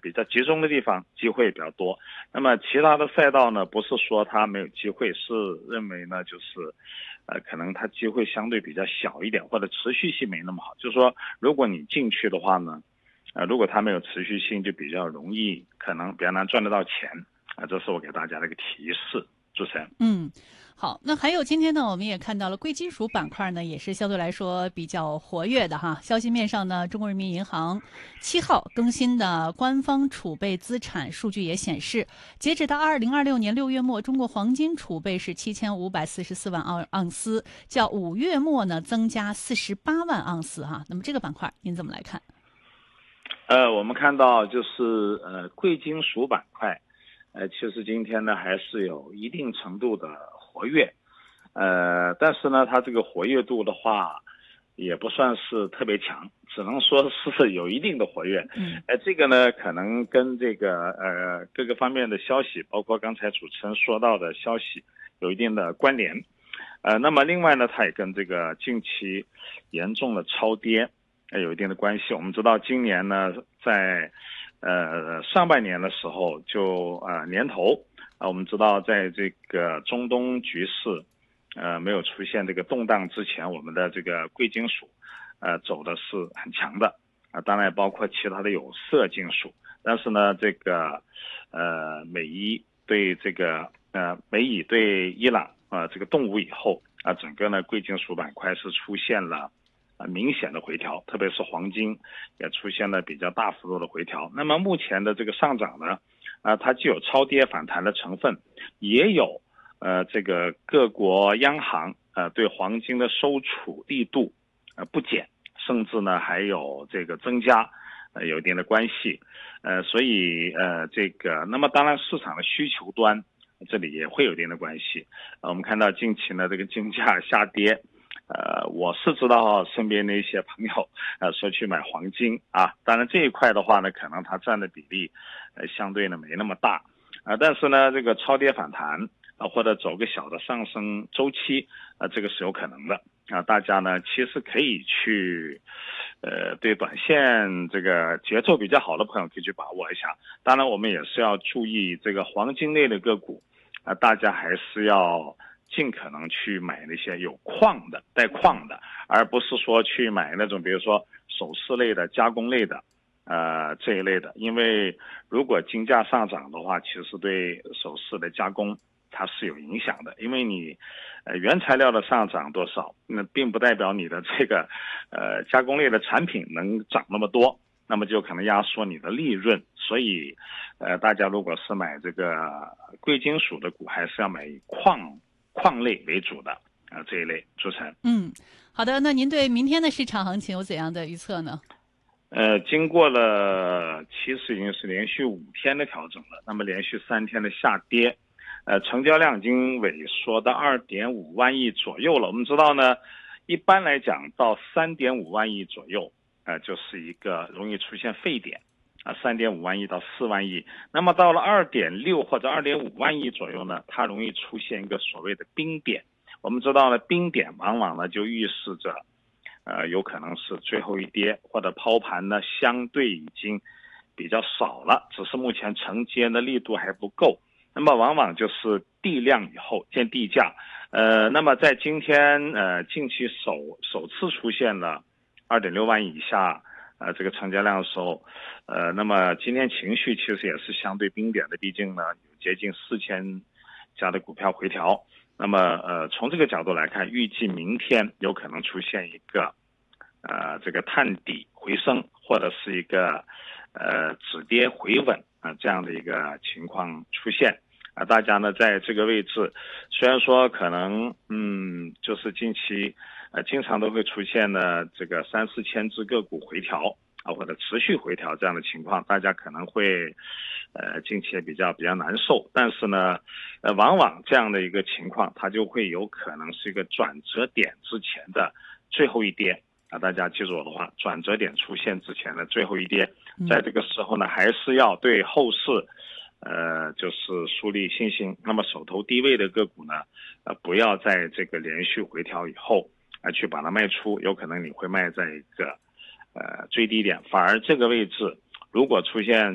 比较集中的地方机会比较多。那么其他的赛道呢，不是说它没有机会，是认为呢就是可能它机会相对比较小一点，或者持续性没那么好。就是说如果你进去的话呢，如果它没有持续性，就比较容易可能比较难赚得到钱这是我给大家的一个提示。主持人。 好，那还有今天呢，我们也看到了贵金属板块呢，也是相对来说比较活跃的哈。消息面上呢，中国人民银行7号更新的官方储备资产数据也显示，截止到2026年6月末，中国黄金储备是7544万盎司，较5月末呢增加48万盎司哈。那么这个板块您怎么来看？ 我们看到就是贵金属板块。其实今天呢还是有一定程度的活跃，但是呢它这个活跃度的话也不算是特别强，只能说是有一定的活跃。这个呢可能跟这个各个方面的消息，包括刚才主持人说到的消息有一定的关联。那么另外呢它也跟这个近期严重的超跌有一定的关系。我们知道今年呢在上半年的时候就年头我们知道在这个中东局势没有出现这个动荡之前，我们的这个贵金属走的是很强的当然也包括其他的有色金属。但是呢这个美伊对这个美以对伊朗这个动武以后整个呢贵金属板块是出现了明显的回调，特别是黄金也出现了比较大幅度的回调。那么目前的这个上涨呢它既有超跌反弹的成分，也有这个各国央行对黄金的收储力度不减，甚至呢还有这个增加有一定的关系。所以这个那么当然市场的需求端这里也会有一定的关系。我们看到近期呢这个金价下跌，我是知道身边的一些朋友说去买黄金当然这一块的话呢可能它占的比例相对呢没那么大但是呢这个超跌反弹或者走个小的上升周期这个是有可能的大家呢其实可以去对短线这个节奏比较好的朋友可以去把握一下。当然我们也是要注意这个黄金类的个股大家还是要尽可能去买那些有矿的带矿的，而不是说去买那种比如说首饰类的加工类的这一类的。因为如果金价上涨的话，其实对首饰的加工它是有影响的。因为你原材料的上涨多少，那并不代表你的这个加工类的产品能涨那么多，那么就可能压缩你的利润。所以大家如果是买这个贵金属的股，还是要买以矿类为主的这一类。主持人。 好的，那您对明天的市场行情有怎样的预测呢？ 经过了其实已经是连续5天的调整了，那么连续3天的下跌，成交量已经萎缩到2.5万亿左右了。我们知道呢，一般来讲到3.5万亿左右，就是一个容易出现沸点3.5万亿到4万亿。那么到了2.6或者2.5万亿左右呢，它容易出现一个所谓的冰点。我们知道呢，冰点往往呢就预示着有可能是最后一跌，或者抛盘呢相对已经比较少了，只是目前承接的力度还不够。那么往往就是地量以后见地价。那么在今天近期首次出现了2.6万亿以下这个成交量的时候，那么今天情绪其实也是相对冰点的，毕竟呢有接近4000家的股票回调。那么从这个角度来看，预计明天有可能出现一个这个探底回升，或者是一个止跌回稳这样的一个情况出现大家呢在这个位置，虽然说可能就是近期经常都会出现呢这个3-4千只个股回调或者持续回调这样的情况，大家可能会近期也比较难受。但是呢往往这样的一个情况，它就会有可能是一个转折点之前的最后一跌大家记住我的话，转折点出现之前的最后一跌，在这个时候呢还是要对后市就是树立信心。那么手头低位的个股呢不要在这个连续回调以后去把它卖出，有可能你会卖在一个最低点，反而这个位置如果出现